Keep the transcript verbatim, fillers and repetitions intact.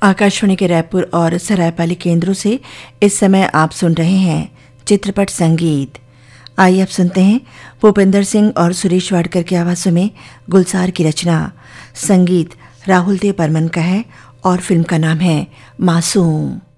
आकाशवाणी के रायपुर और सरायपाली केंद्रों से इस समय आप सुन रहे हैं चित्रपट संगीत। आइए अब सुनते हैं भूपेंद्र सिंह और सुरेश वाडकर की आवाज़ों में गुलजार की रचना। संगीत राहुल देव बर्मन का है और फिल्म का नाम है मासूम।